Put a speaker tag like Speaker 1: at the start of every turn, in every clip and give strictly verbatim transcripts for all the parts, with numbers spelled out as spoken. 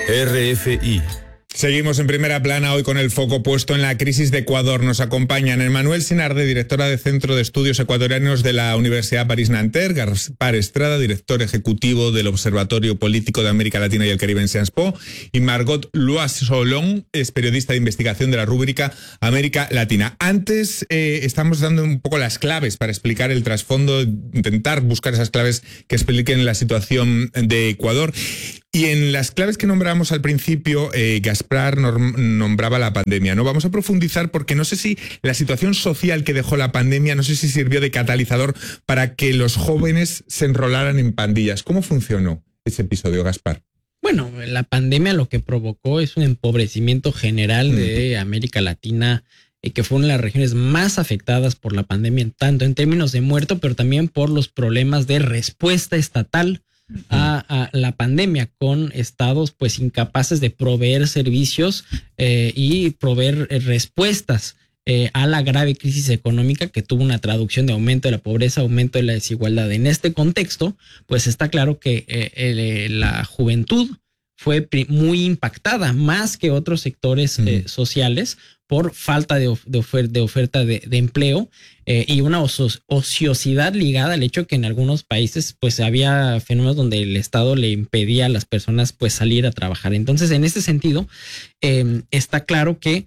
Speaker 1: R F I.
Speaker 2: Seguimos en primera plana hoy con el foco puesto en la crisis de Ecuador. Nos acompañan Emmanuel Sinarde, directora del Centro de Estudios Ecuatorianos de la Universidad París-Nanterre, Gaspar Estrada, director ejecutivo del Observatorio Político de América Latina y el Caribe en Sciences Po, y Margot Loisolon, es periodista de investigación de la rúbrica América Latina. Antes eh, estamos dando un poco las claves para explicar el trasfondo, intentar buscar esas claves que expliquen la situación de Ecuador. Y en las claves que nombramos al principio, eh, Gaspar nombraba la pandemia, ¿no? Vamos a profundizar porque no sé si la situación social que dejó la pandemia, no sé si sirvió de catalizador para que los jóvenes se enrolaran en pandillas. ¿Cómo funcionó ese episodio, Gaspar?
Speaker 3: Bueno, la pandemia lo que provocó es un empobrecimiento general mm. de América Latina, eh, que fue una de las regiones más afectadas por la pandemia, tanto en términos de muerto, pero también por los problemas de respuesta estatal A, a la pandemia, con estados pues incapaces de proveer servicios eh, y proveer eh, respuestas eh, a la grave crisis económica que tuvo una traducción de aumento de la pobreza, aumento de la desigualdad. En este contexto, pues está claro que eh, eh, la juventud fue muy impactada más que otros sectores mm. eh, sociales por falta de, de, ofer de oferta de, de empleo eh, y una ociosidad ligada al hecho que en algunos países pues había fenómenos donde el Estado le impedía a las personas pues salir a trabajar. Entonces, en este sentido, eh, está claro que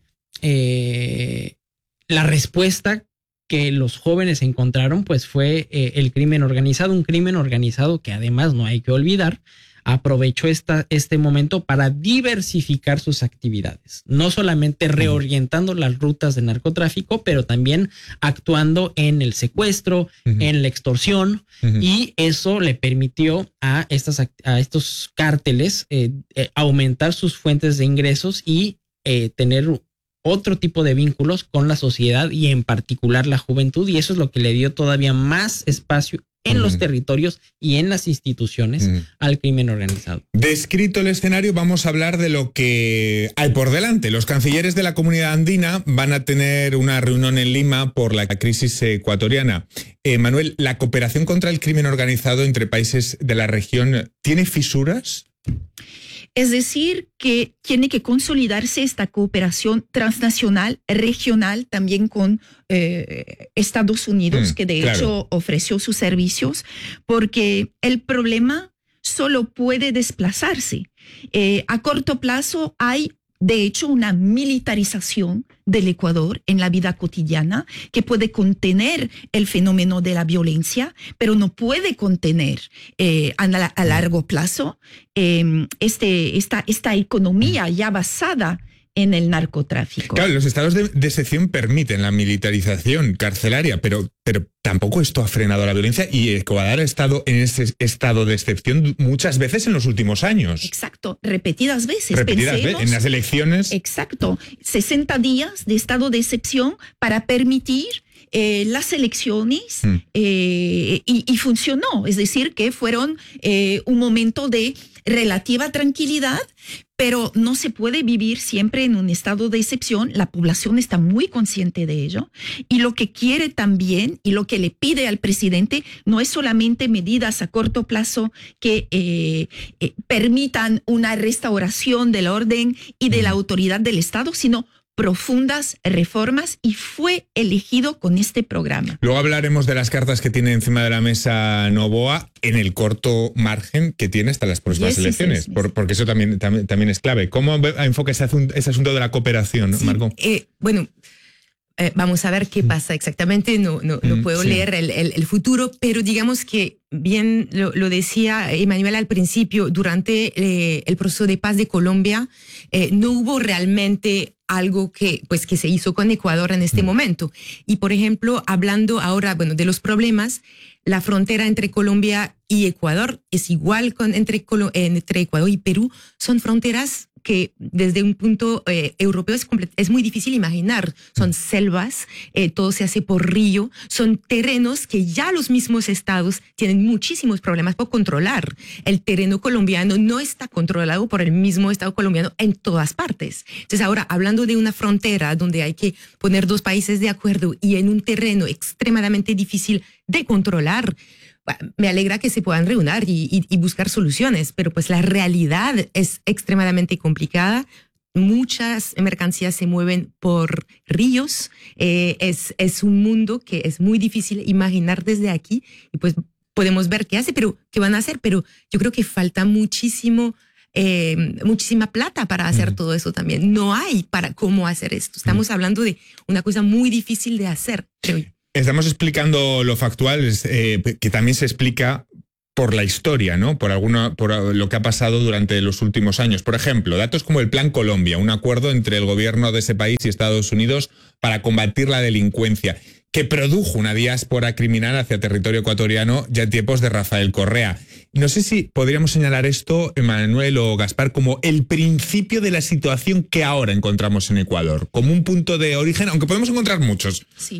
Speaker 3: eh, la respuesta que los jóvenes encontraron pues fue eh, el crimen organizado, un crimen organizado que además no hay que olvidar, aprovechó esta, este momento para diversificar sus actividades, no solamente reorientando las rutas de narcotráfico, pero también actuando en el secuestro, uh-huh. en la extorsión, uh-huh. y eso le permitió a, estas, a estos cárteles eh, eh, aumentar sus fuentes de ingresos y eh, tener otro tipo de vínculos con la sociedad y en particular la juventud, y eso es lo que le dio todavía más espacio en los territorios y en las instituciones mm. al crimen organizado.
Speaker 2: Descrito el escenario, vamos a hablar de lo que hay por delante. Los cancilleres de la Comunidad Andina van a tener una reunión en Lima por la crisis ecuatoriana. Eh, Manuel, ¿la cooperación contra el crimen organizado entre países de la región tiene fisuras?
Speaker 4: Es decir, que tiene que consolidarse esta cooperación transnacional, regional, también con eh, Estados Unidos, mm, que de claro. hecho ofreció sus servicios, porque el problema solo puede desplazarse. Eh, a corto plazo hay, de hecho, una militarización del Ecuador en la vida cotidiana que puede contener el fenómeno de la violencia, pero no puede contener eh, a, la, a largo plazo eh, este, esta, esta economía ya basada en el narcotráfico.
Speaker 2: Claro, los estados de, de excepción permiten la militarización carcelaria, pero, pero tampoco esto ha frenado la violencia y Ecuador ha estado en ese estado de excepción muchas veces en los últimos años.
Speaker 4: Exacto, repetidas veces.
Speaker 2: Repetidas veces, en las elecciones.
Speaker 4: Exacto, sesenta días de estado de excepción para permitir Eh, las elecciones mm. eh, y, y funcionó, es decir, que fueron eh, un momento de relativa tranquilidad, pero no se puede vivir siempre en un estado de excepción. La población está muy consciente de ello y lo que quiere también y lo que le pide al presidente no es solamente medidas a corto plazo que eh, eh, permitan una restauración del orden y de mm. la autoridad del Estado, sino profundas reformas, y fue elegido con este programa.
Speaker 2: Luego hablaremos de las cartas que tiene encima de la mesa Noboa en el corto margen que tiene hasta las próximas yes, elecciones, yes, yes, por, porque eso también, también, también es clave. ¿Cómo enfoca ese asunto, ese asunto de la cooperación,
Speaker 5: sí,
Speaker 2: Margot?
Speaker 5: Eh, bueno, eh, vamos a ver qué pasa exactamente, no, no, no puedo sí. leer el, el, el futuro, pero digamos que bien lo, lo decía Emmanuel al principio, durante eh, el proceso de paz de Colombia eh, no hubo realmente algo que, pues, que se hizo con Ecuador en este mm. momento. Y, por ejemplo, hablando ahora, bueno, de los problemas, la frontera entre Colombia y Ecuador es igual con entre, entre Ecuador y Perú. Son fronteras que desde un punto eh, europeo es, es muy difícil imaginar. Son selvas, eh, todo se hace por río, son terrenos que ya los mismos estados tienen muchísimos problemas por controlar. El terreno colombiano no está controlado por el mismo estado colombiano en todas partes. Entonces ahora, hablando de una frontera donde hay que poner dos países de acuerdo y en un terreno extremadamente difícil de controlar, me alegra que se puedan reunir y, y, y buscar soluciones, pero pues la realidad es extremadamente complicada. Muchas mercancías se mueven por ríos. Eh, es, es un mundo que es muy difícil imaginar desde aquí y pues podemos ver qué hace, pero qué van a hacer. Pero yo creo que falta muchísimo, eh, muchísima plata para hacer mm. todo eso también. No hay para cómo hacer esto. Estamos mm. hablando de una cosa muy difícil de hacer, creo yo.
Speaker 2: Estamos explicando lo factual, eh, que también se explica por la historia, ¿no? Por alguna, por lo que ha pasado durante los últimos años. Por ejemplo, datos como el Plan Colombia, un acuerdo entre el gobierno de ese país y Estados Unidos para combatir la delincuencia, que produjo una diáspora criminal hacia territorio ecuatoriano ya en tiempos de Rafael Correa. No sé si podríamos señalar esto, Manuel o Gaspar, como el principio de la situación que ahora encontramos en Ecuador, como un punto de origen, aunque podemos encontrar muchos.
Speaker 4: Sí.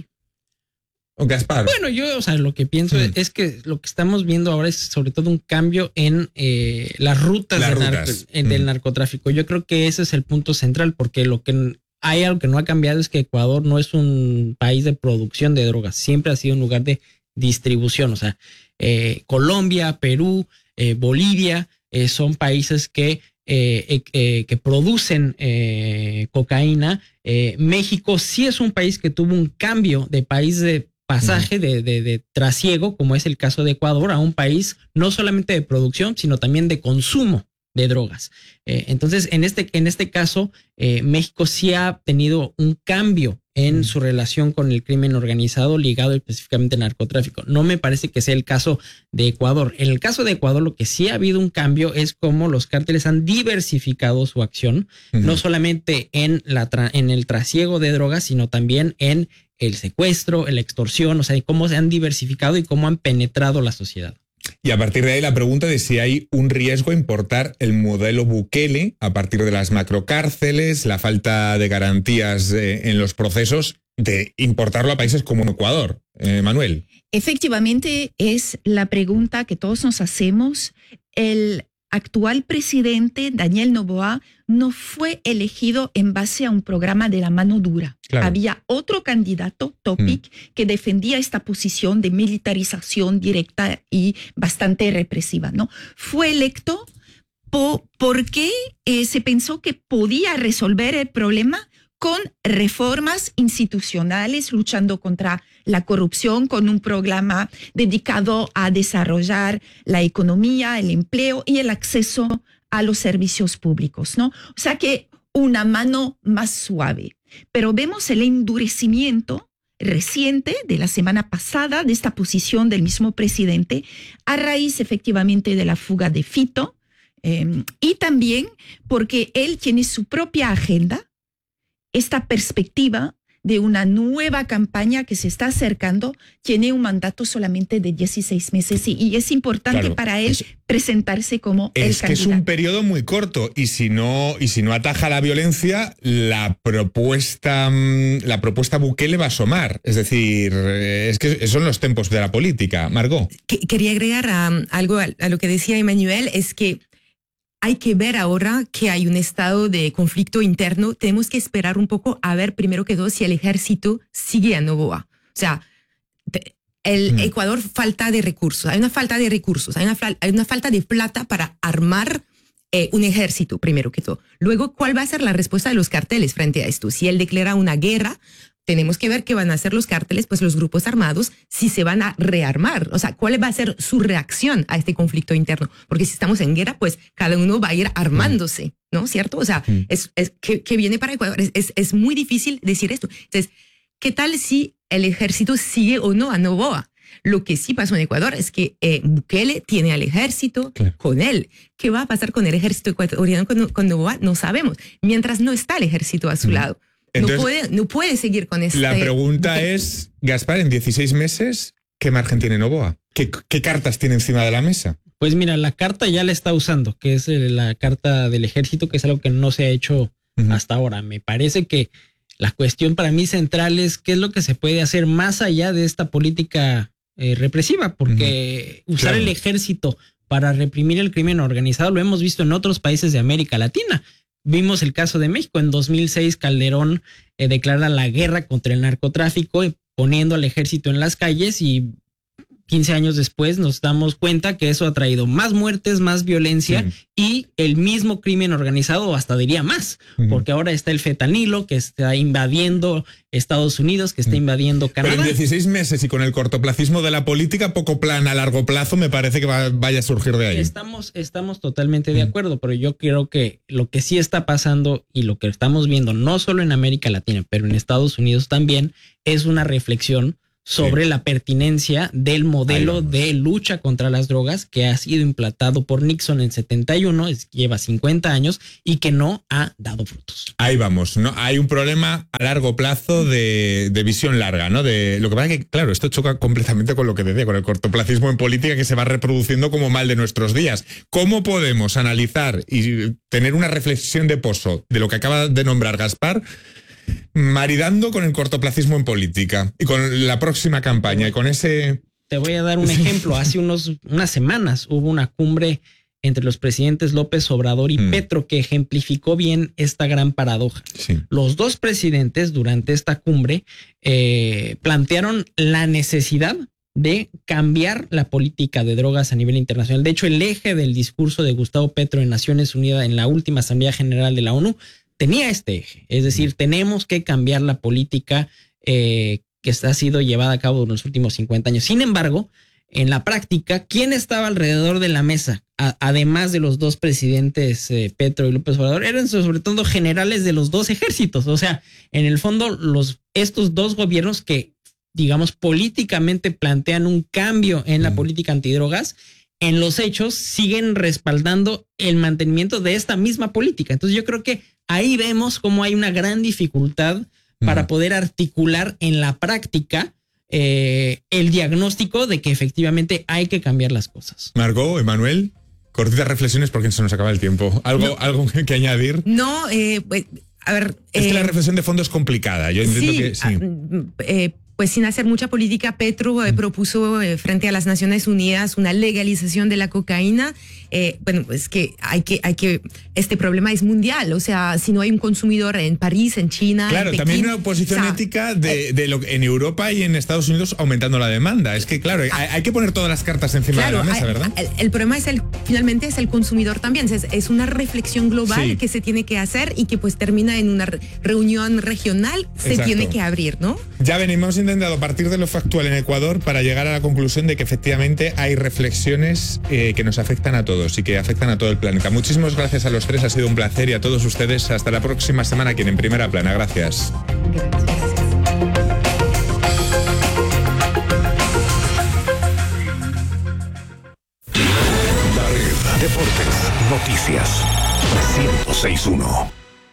Speaker 2: Gaspar.
Speaker 3: Bueno, yo, o sea, lo que pienso mm. es que lo que estamos viendo ahora es sobre todo un cambio en eh, las rutas, las de rutas. Narco, en, mm. del narcotráfico. Yo creo que ese es el punto central, porque lo que hay algo que no ha cambiado es que Ecuador no es un país de producción de drogas, siempre ha sido un lugar de distribución. O sea, eh, Colombia, Perú, eh, Bolivia eh, son países que Eh, eh, que producen eh, cocaína. Eh, México sí es un país que tuvo un cambio de país de pasaje, uh-huh. de, de, de trasiego, como es el caso de Ecuador, a un país no solamente de producción, sino también de consumo de drogas. Eh, entonces, en este, en este caso, eh, México sí ha tenido un cambio en su relación con el crimen organizado ligado específicamente al narcotráfico. No me parece que sea el caso de Ecuador. En el caso de Ecuador, lo que sí ha habido un cambio es cómo los cárteles han diversificado su acción, uh-huh. no solamente en, la tra- en el trasiego de drogas, sino también en el secuestro, la extorsión, o sea, cómo se han diversificado y cómo han penetrado la sociedad.
Speaker 2: Y a partir de ahí la pregunta de si hay un riesgo a importar el modelo Bukele a partir de las macrocárceles, la falta de garantías eh, en los procesos, de importarlo a países como Ecuador. Eh, Manuel.
Speaker 4: Efectivamente, es la pregunta que todos nos hacemos. El actual presidente, Daniel Noboa, no fue elegido en base a un programa de la mano dura. Claro. Había otro candidato, Topic, mm. que defendía esta posición de militarización directa y bastante represiva, ¿no? Fue electo po- porque eh, se pensó que podía resolver el problema con reformas institucionales, luchando contra la corrupción, con un programa dedicado a desarrollar la economía, el empleo y el acceso a los servicios públicos, ¿no? O sea que una mano más suave. Pero vemos el endurecimiento reciente de la semana pasada de esta posición del mismo presidente a raíz efectivamente de la fuga de Fito eh, y también porque él tiene su propia agenda, esta perspectiva de una nueva campaña que se está acercando, tiene un mandato solamente de dieciséis meses y, y es importante claro, para él es, presentarse como el
Speaker 2: candidato. Es que es un periodo muy corto y si no y si no ataja la violencia, la propuesta la propuesta Bukele va a asomar. Es decir, es que son los tiempos de la política. Margot.
Speaker 5: Quería agregar um, algo a, a lo que decía Emmanuel, es que hay que ver ahora que hay un estado de conflicto interno. Tenemos que esperar un poco a ver, primero que todo, si el ejército sigue a Noboa. O sea, el mm. Ecuador falta de recursos. Hay una falta de recursos. Hay una, hay una falta de plata para armar eh, un ejército, primero que todo. Luego, ¿cuál va a ser la respuesta de los carteles frente a esto? Si él declara una guerra, tenemos que ver qué van a hacer los cárteles, pues los grupos armados, si se van a rearmar. O sea, ¿cuál va a ser su reacción a este conflicto interno? Porque si estamos en guerra, pues cada uno va a ir armándose, ¿no? ¿Cierto? O sea, mm. es, es que, que viene para Ecuador. Es, es, es muy difícil decir esto. Entonces, ¿qué tal si el ejército sigue o no a Noboa? Lo que sí pasó en Ecuador es que eh, Bukele tiene al ejército claro. con él. ¿Qué va a pasar con el ejército ecuatoriano con, con Noboa? No sabemos. Mientras no está el ejército a su mm. lado. Entonces, no, puede, no puede seguir con este...
Speaker 2: La pregunta es, Gaspar, en dieciséis meses, ¿qué margen tiene Noboa? ¿Qué, ¿Qué cartas tiene encima de la mesa?
Speaker 3: Pues mira, la carta ya la está usando, que es la carta del ejército, que es algo que no se ha hecho uh-huh. hasta ahora. Me parece que la cuestión para mí central es qué es lo que se puede hacer más allá de esta política eh, represiva, porque uh-huh. usar claro. el ejército para reprimir el crimen organizado lo hemos visto en otros países de América Latina. Vimos el caso de México. En dos mil seis, Calderón eh, declara la guerra contra el narcotráfico, eh, poniendo al ejército en las calles y quince años después nos damos cuenta que eso ha traído más muertes, más violencia sí. y el mismo crimen organizado, hasta diría más, uh-huh. porque ahora está el fentanilo que está invadiendo Estados Unidos, que está uh-huh. invadiendo Canadá.
Speaker 2: Pero en dieciséis meses y con el cortoplacismo de la política, poco plan a largo plazo, me parece que va, vaya a surgir de ahí.
Speaker 3: Estamos, estamos totalmente de acuerdo, pero yo creo que lo que sí está pasando y lo que estamos viendo, no solo en América Latina, pero en Estados Unidos también, es una reflexión sobre sí. la pertinencia del modelo de lucha contra las drogas que ha sido implantado por Nixon en setenta y uno, es, lleva cincuenta años y que no ha dado frutos.
Speaker 2: Ahí vamos, ¿no? Hay un problema a largo plazo de, de visión larga, ¿no? De, lo que pasa es que, claro, esto choca completamente con lo que decía, con el cortoplacismo en política que se va reproduciendo como mal de nuestros días. ¿Cómo podemos analizar y tener una reflexión de pozo de lo que acaba de nombrar Gaspar, maridando con el cortoplacismo en política y con la próxima campaña y con ese...
Speaker 3: Te voy a dar un ejemplo. Hace unos, unas semanas hubo una cumbre entre los presidentes López Obrador y mm. Petro que ejemplificó bien esta gran paradoja.
Speaker 2: Sí.
Speaker 3: Los dos presidentes durante esta cumbre eh, plantearon la necesidad de cambiar la política de drogas a nivel internacional. De hecho, el eje del discurso de Gustavo Petro en Naciones Unidas en la última Asamblea General de la ONU tenía este eje, es decir, tenemos que cambiar la política eh, que ha sido llevada a cabo en los últimos cincuenta años. Sin embargo, en la práctica, ¿quién estaba alrededor de la mesa? A, además de los dos presidentes, eh, Petro y López Obrador, eran sobre todo generales de los dos ejércitos. O sea, en el fondo, los, estos dos gobiernos que, digamos, políticamente plantean un cambio en la política antidrogas, en los hechos siguen respaldando el mantenimiento de esta misma política. Entonces yo creo que ahí vemos cómo hay una gran dificultad para uh-huh. poder articular en la práctica eh, el diagnóstico de que efectivamente hay que cambiar las cosas.
Speaker 2: Margot, Emanuel, cortitas reflexiones porque se nos acaba el tiempo. ¿Algo,
Speaker 5: no.
Speaker 2: algo que añadir?
Speaker 5: No, eh, pues, a ver...
Speaker 2: Es
Speaker 5: eh,
Speaker 2: que la reflexión de fondo es complicada. Yo entiendo
Speaker 5: sí,
Speaker 2: que sí.
Speaker 5: Eh, Pues sin hacer mucha política, Petro eh, propuso eh, frente a las Naciones Unidas una legalización de la cocaína. Eh, bueno, pues que hay que, hay que, este problema es mundial. O sea, si no hay un consumidor en París, en China,
Speaker 2: claro,
Speaker 5: en Pekín,
Speaker 2: también una oposición
Speaker 5: o sea,
Speaker 2: ética de, de lo en Europa y en Estados Unidos aumentando la demanda. Es que, claro, hay, hay que poner todas las cartas encima
Speaker 5: claro,
Speaker 2: de la mesa,
Speaker 5: hay,
Speaker 2: ¿verdad?
Speaker 5: El, el problema es el, finalmente es el consumidor también. Es, es una reflexión global sí. que se tiene que hacer y que pues termina en una re reunión regional, se Exacto. tiene que abrir, ¿no?
Speaker 2: Ya ven, hemos intentado partir de lo factual en Ecuador para llegar a la conclusión de que efectivamente hay reflexiones eh, que nos afectan a todos y que afectan a todo el planeta. Muchísimas gracias a los tres, ha sido un placer, y a todos ustedes hasta la próxima semana aquí en Primera Plana. Gracias.
Speaker 5: Gracias.
Speaker 1: La Red Deportes Noticias ciento seis punto uno.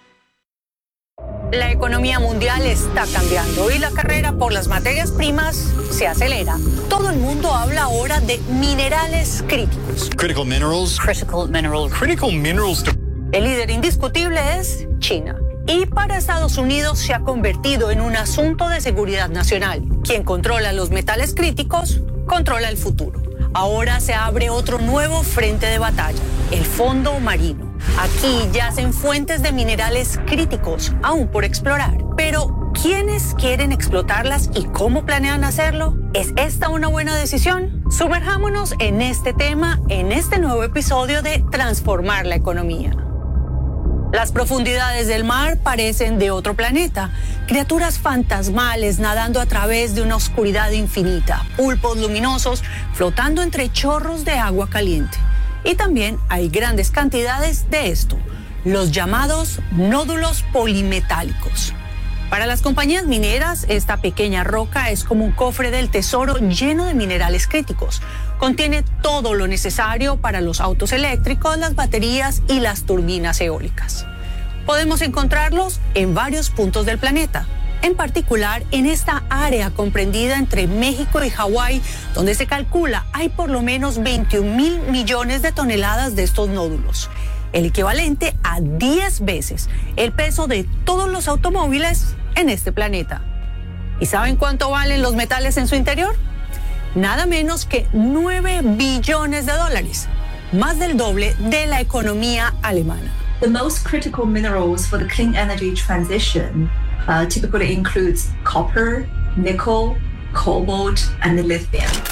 Speaker 6: La economía mundial está cambiando y la carrera por las materias primas se acelera. Todo el mundo habla ahora de minerales críticos.
Speaker 7: Critical minerals.
Speaker 6: Critical minerals.
Speaker 7: Critical minerals.
Speaker 6: El líder indiscutible es China. Y para Estados Unidos se ha convertido en un asunto de seguridad nacional. Quien controla los metales críticos, controla el futuro. Ahora se abre otro nuevo frente de batalla, el fondo marino. Aquí yacen fuentes de minerales críticos, aún por explorar. Pero, ¿quiénes quieren explotarlas y cómo planean hacerlo? ¿Es esta una buena decisión? Sumerjámonos en este tema en este nuevo episodio de Transformar la Economía. Las profundidades del mar parecen de otro planeta. Criaturas fantasmales nadando a través de una oscuridad infinita. Pulpos luminosos flotando entre chorros de agua caliente. Y también hay grandes cantidades de esto, los llamados nódulos polimetálicos. Para las compañías mineras, esta pequeña roca es como un cofre del tesoro lleno de minerales críticos. Contiene todo lo necesario para los autos eléctricos, las baterías y las turbinas eólicas. Podemos encontrarlos en varios puntos del planeta. En particular, en esta área comprendida entre México y Hawái, donde se calcula hay por lo menos veintiún mil millones de toneladas de estos nódulos, el equivalente a diez veces el peso de todos los automóviles en este planeta. ¿Y saben cuánto valen los metales en su interior? Nada menos que nueve billones de dólares, más del doble de la economía alemana.
Speaker 8: The most critical minerals for the clean energy transition Uh, typically includes copper, nickel, cobalt, and lithium.
Speaker 6: Qué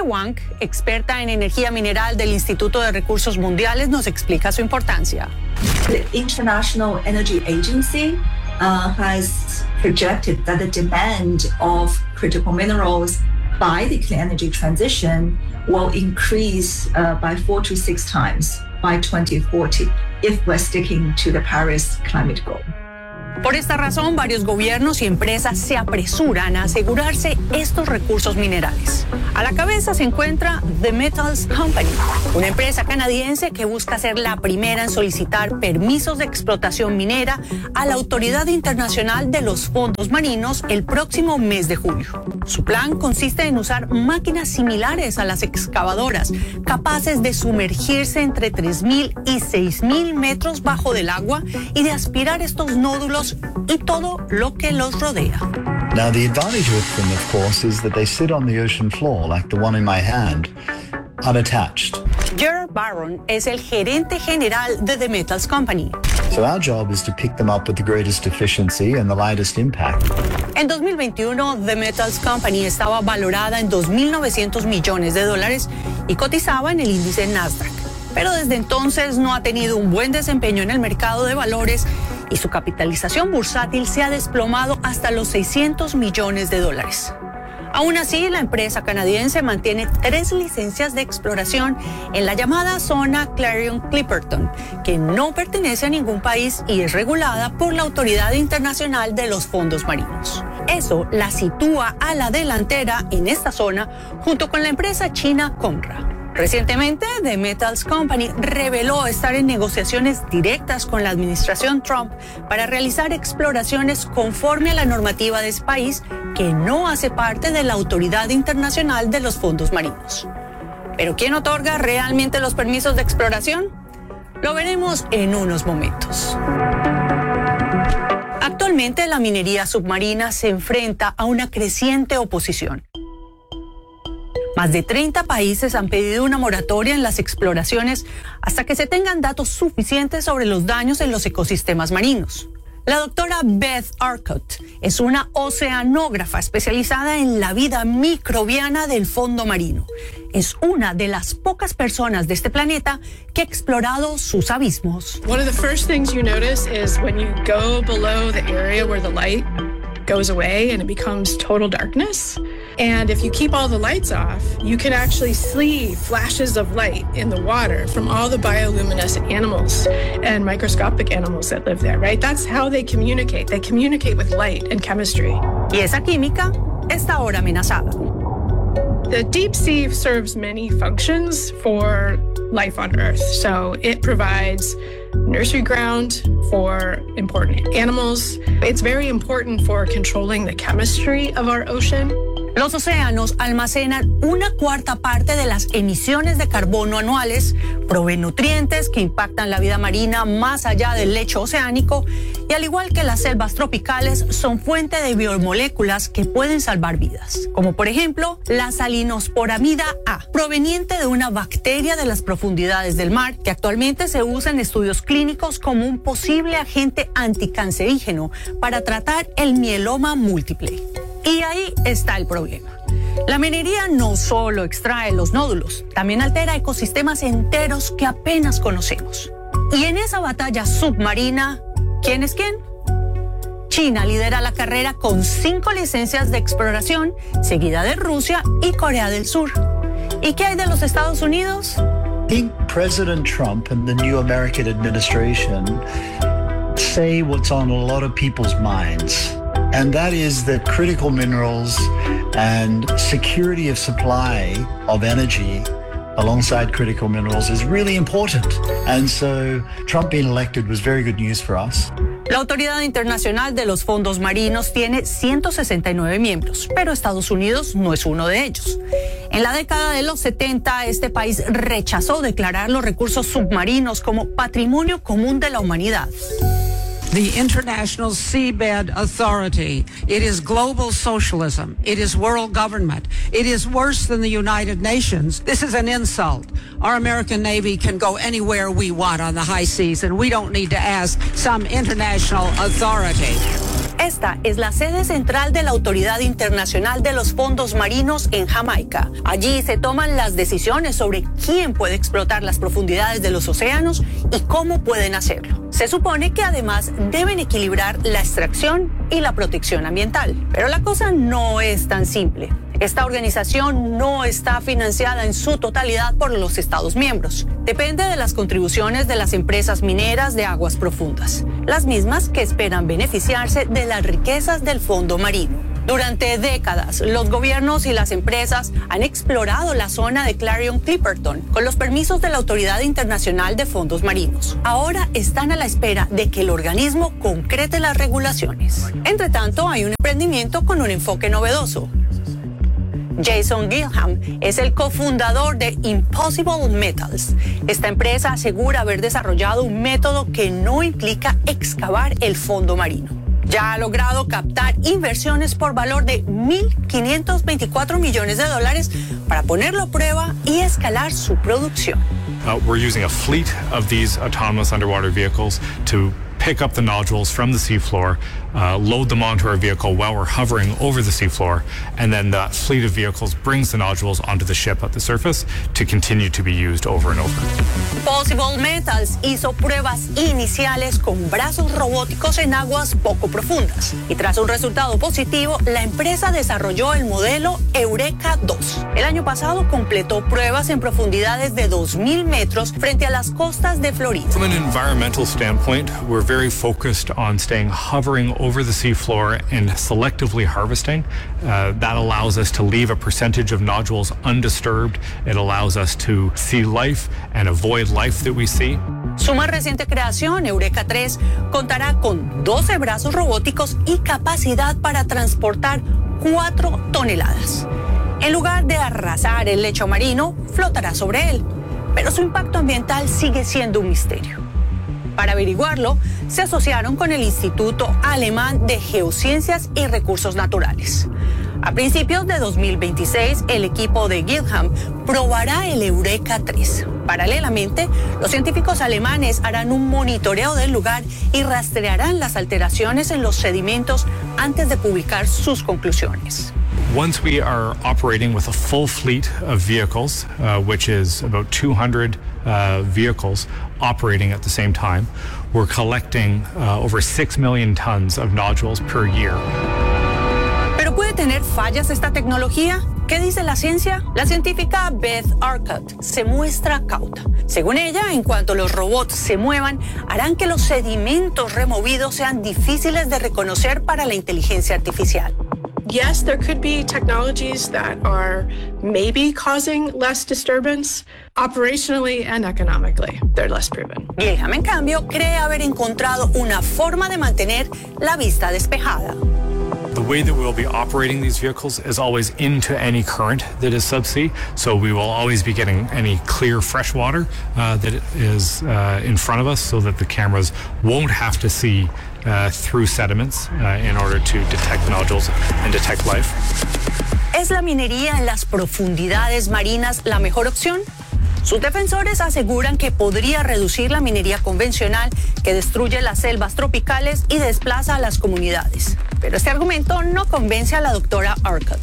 Speaker 6: Wang, experta en energía mineral del Instituto de Recursos Mundiales, nos explica su importancia.
Speaker 8: The International Energy Agency uh, has projected that the demand of critical minerals by the clean energy transition will increase uh, by four to six times by twenty forty if we're sticking to the Paris climate goal.
Speaker 6: Por esta razón, varios gobiernos y empresas se apresuran a asegurarse estos recursos minerales. A la cabeza se encuentra The Metals Company, una empresa canadiense que busca ser la primera en solicitar permisos de explotación minera a la Autoridad Internacional de los Fondos Marinos el próximo mes de julio. Su plan consiste en usar máquinas similares a las excavadoras, capaces de sumergirse entre tres mil y seis mil metros bajo del agua y de aspirar estos nódulos y todo lo que los rodea.
Speaker 7: Now, the advantage with them, of course, is that they sit on the ocean floor, like the one in my hand, unattached.
Speaker 6: Gerard Barron es el gerente general de The Metals Company.
Speaker 7: So our job is to pick them up with the greatest efficiency and the lightest impact.
Speaker 6: En dos mil veintiuno, The Metals Company estaba valorada en dos mil novecientos millones de dólares y cotizaba en el índice Nasdaq. Pero desde entonces no ha tenido un buen desempeño en el mercado de valores y su capitalización bursátil se ha desplomado hasta los seiscientos millones de dólares. Aún así, la empresa canadiense mantiene tres licencias de exploración en la llamada zona Clarion-Clipperton, que no pertenece a ningún país y es regulada por la Autoridad Internacional de los Fondos Marinos. Eso la sitúa a la delantera en esta zona junto con la empresa china Conra. Recientemente, The Metals Company reveló estar en negociaciones directas con la administración Trump para realizar exploraciones conforme a la normativa de ese país que no hace parte de la Autoridad Internacional de los Fondos Marinos. ¿Pero quién otorga realmente los permisos de exploración? Lo veremos en unos momentos. Actualmente, la minería submarina se enfrenta a una creciente oposición. Más de treinta países han pedido una moratoria en las exploraciones hasta que se tengan datos suficientes sobre los daños en los ecosistemas marinos. La doctora Beth Arcott es una oceanógrafa especializada en la vida microbiana del fondo marino. Es una de las pocas personas de este planeta que ha explorado sus abismos.
Speaker 9: One of the first things you notice is when you go below the area where the light goes away and it becomes total darkness. And if you keep all the lights off, you can actually see flashes of light in the water from all the bioluminescent animals and microscopic animals that live there, right? That's how they communicate. They communicate with light and chemistry.
Speaker 6: Y esa química está ahora amenazada.
Speaker 9: The deep sea serves many functions for life on Earth. So it provides nursery ground for important animals. It's very important for controlling the chemistry of our ocean.
Speaker 6: Los océanos almacenan una cuarta parte de las emisiones de carbono anuales, proveen nutrientes que impactan la vida marina más allá del lecho oceánico y al igual que las selvas tropicales son fuente de biomoléculas que pueden salvar vidas, como por ejemplo la salinosporamida A, proveniente de una bacteria de las profundidades del mar que actualmente se usa en estudios clínicos como un posible agente anticancerígeno para tratar el mieloma múltiple. Y ahí está el problema. La minería no solo extrae los nódulos, también altera ecosistemas enteros que apenas conocemos. Y en esa batalla submarina, ¿quién es quién? China lidera la carrera con cinco licencias de exploración, seguida de Rusia y Corea del Sur. ¿Y qué hay de los Estados Unidos?
Speaker 7: I think President Trump and the new American administration say what's on a lot of people's minds. And that is that critical minerals and security of supply of energy alongside critical minerals is really important. And so Trump being elected was very good news for us.
Speaker 6: La Autoridad Internacional de los Fondos Marinos tiene ciento sesenta y nueve miembros, pero Estados Unidos no es uno de ellos. En la década de los setenta, este país rechazó declarar los recursos submarinos como patrimonio común de la humanidad.
Speaker 10: The International Seabed Authority. It is global socialism. It is world government. It is worse than the United Nations. This is an insult. Our American Navy can go anywhere we want on the high seas, and we don't need to ask some international authority.
Speaker 6: Esta es la sede central de la Autoridad Internacional de los Fondos Marinos en Jamaica. Allí se toman las decisiones sobre quién puede explotar las profundidades de los océanos y cómo pueden hacerlo. Se supone que además deben equilibrar la extracción y la protección ambiental. Pero la cosa no es tan simple. Esta organización no está financiada en su totalidad por los Estados miembros. Depende de las contribuciones de las empresas mineras de aguas profundas, las mismas que esperan beneficiarse de las riquezas del fondo marino. Durante décadas, los gobiernos y las empresas han explorado la zona de Clarion Clipperton con los permisos de la Autoridad Internacional de Fondos Marinos. Ahora están a la espera de que el organismo concrete las regulaciones. Entre tanto, hay un emprendimiento con un enfoque novedoso. Jason Gilham es el cofundador de Impossible Metals. Esta empresa asegura haber desarrollado un método que no implica excavar el fondo marino. Ya ha logrado captar inversiones por valor de mil quinientos veinticuatro millones de dólares para ponerlo a prueba y escalar su producción.
Speaker 11: Uh, we're using a fleet of these autonomous underwater vehicles to pick up the nodules from the seafloor, uh, load them onto our vehicle while we're hovering over the seafloor, and then that fleet of vehicles brings the nodules onto the ship at the surface to continue to be used over and over.
Speaker 6: Possible Metals hizo pruebas iniciales con brazos robóticos en aguas poco profundas. Y tras un resultado positivo, la empresa desarrolló el modelo Eureka dos. El año pasado completó pruebas en profundidades de dos mil metros frente a las costas de Florida.
Speaker 11: From an environmental standpoint, we're very focused on staying hovering over the seafloor and selectively harvesting. Uh, that allows us to leave a percentage of nodules undisturbed. It allows us to see life and avoid life that we see.
Speaker 6: Su más reciente creación, Eureka tres, contará con doce brazos robóticos y capacidad para transportar cuatro toneladas. En lugar de arrasar el lecho marino, flotará sobre él. Pero su impacto ambiental sigue siendo un misterio. Para averiguarlo, se asociaron con el Instituto Alemán de Geociencias y Recursos Naturales. A principios de dos mil veintiséis, el equipo de Gilham probará el Eureka tres. Paralelamente, los científicos alemanes harán un monitoreo del lugar y rastrearán las alteraciones en los sedimentos antes de publicar sus conclusiones.
Speaker 11: Once we are operating with a full fleet of vehicles, uh, which is about two hundred uh, vehicles operating at the same time, we're collecting uh, over six million tons of nodules per year.
Speaker 6: ¿Pero puede tener fallas esta tecnología? ¿Qué dice la ciencia? La científica Beth Arcott se muestra cauta. Según ella, en cuanto los robots se muevan, harán que los sedimentos removidos sean difíciles de reconocer para la inteligencia artificial.
Speaker 9: Yes, there could be technologies that are maybe causing less disturbance. Operationally and economically, they're less proven.
Speaker 6: Gilham, en cambio, cree haber encontrado una forma de mantener la vista despejada.
Speaker 11: The way that we'll be operating these vehicles is always into any current that is subsea, so we will always be getting any clear fresh water uh, that is uh, in front of us so that the cameras won't have to see uh, through sediments uh, in order to detect nodules and detect life.
Speaker 6: ¿Es la minería en las profundidades marinas la mejor opción? Sus defensores aseguran que podría reducir la minería convencional que destruye las selvas tropicales y desplaza a las comunidades. Pero este argumento no convence a la doctora Arcott.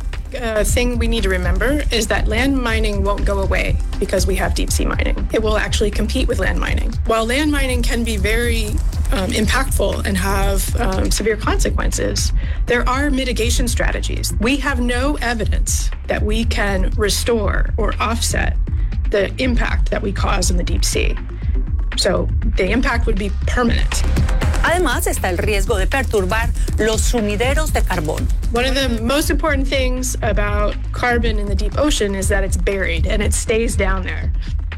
Speaker 9: A thing we need to remember is that land mining won't go away because we have deep sea mining. It will actually compete with land mining. While land mining can be very um, impactful and have um, severe consequences, there are mitigation strategies. We have no evidence that we can restore or offset the impact that we cause in the deep sea. So the impact would be permanent.
Speaker 6: Además, está el riesgo de perturbar los sumideros de carbón.
Speaker 9: One of the most important things about carbon in the deep ocean is that it's buried and it stays down there.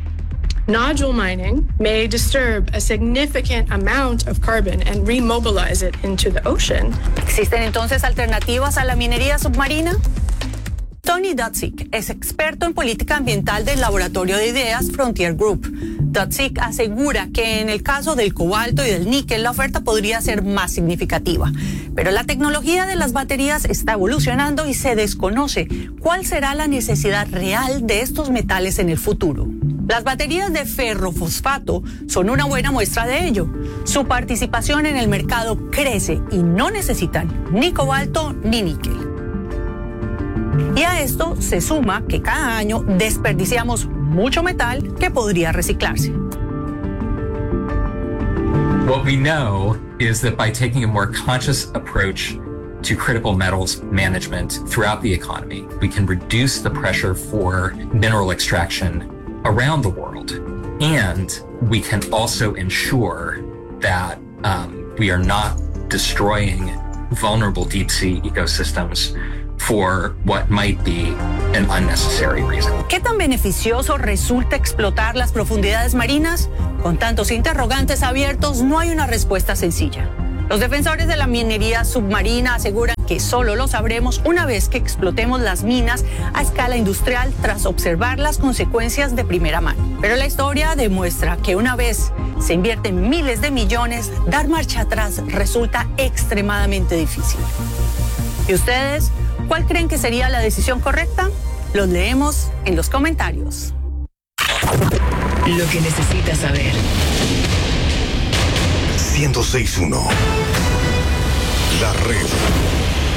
Speaker 9: Nodule mining may disturb a significant amount of carbon and remobilize it into the ocean.
Speaker 6: ¿Existen entonces alternativas a la minería submarina? Tony Dudzik es experto en política ambiental del laboratorio de ideas Frontier Group. Dudzik asegura que en el caso del cobalto y del níquel la oferta podría ser más significativa, pero la tecnología de las baterías está evolucionando y se desconoce cuál será la necesidad real de estos metales en el futuro. Las baterías de ferrofosfato son una buena muestra de ello. Su participación en el mercado crece y no necesitan ni cobalto ni níquel. Y a esto se suma que cada año desperdiciamos mucho metal que podría reciclarse.
Speaker 12: What we know is that by taking a more conscious approach to critical metals management throughout the economy, we can reduce the pressure for mineral extraction around the world. And we can also ensure that um, we are not destroying vulnerable deep sea ecosystems for what might be an unnecessary reason.
Speaker 6: ¿Qué tan beneficioso resulta explotar las profundidades marinas? Con tantos interrogantes abiertos, no hay una respuesta sencilla. Los defensores de la minería submarina aseguran que solo lo sabremos una vez que explotemos las minas a escala industrial tras observar las consecuencias de primera mano. Pero la historia demuestra que una vez se invierten miles de millones, dar marcha atrás resulta extremadamente difícil. ¿Y ustedes? ¿Cuál creen que sería la decisión correcta? Los leemos en los comentarios.
Speaker 13: Lo que necesitas saber.
Speaker 1: ciento seis punto uno. La red.